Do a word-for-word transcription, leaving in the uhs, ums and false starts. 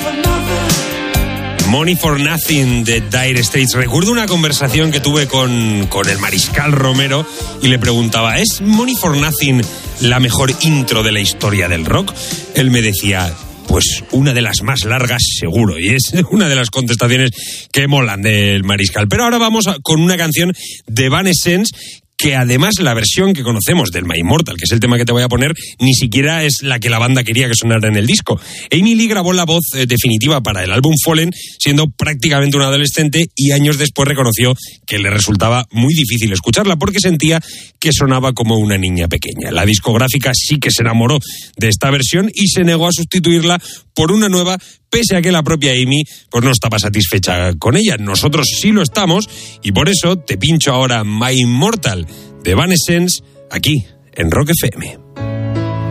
Money for Nothing de Dire Straits. Recuerdo una conversación que tuve con, con el Mariscal Romero y le preguntaba, ¿es Money for Nothing la mejor intro de la historia del rock? Él me decía, pues una de las más largas seguro, y es una de las contestaciones que molan del Mariscal. Pero ahora vamos a, con una canción de Evanescence, que además la versión que conocemos del My Immortal, que es el tema que te voy a poner, ni siquiera es la que la banda quería que sonara en el disco. Amy Lee grabó la voz eh, definitiva para el álbum Fallen, siendo prácticamente una adolescente, y años después reconoció que le resultaba muy difícil escucharla porque sentía que sonaba como una niña pequeña. La discográfica sí que se enamoró de esta versión y se negó a sustituirla por una nueva, pese a que la propia Amy pues no estaba satisfecha con ella. Nosotros sí lo estamos, y por eso te pincho ahora My Immortal de Evanescence aquí en Rock F M.